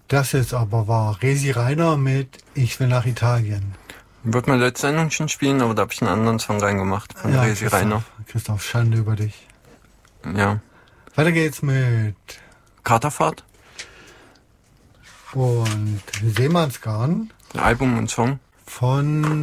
Das jetzt aber war Resi Reiner mit Ich will nach Italien. Wird man letzte Sendung schon spielen, aber da habe ich einen anderen Song reingemacht von Ja, Resi Reiner. Christoph, Schande über dich. Ja. Weiter geht's mit Katerfahrt, und Seemannsgarn Album und Song. von